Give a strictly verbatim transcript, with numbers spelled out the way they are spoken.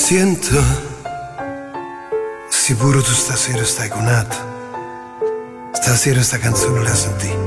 Siento, sicuro tu stasera stai con Nat. Stasera sta canzone la senti.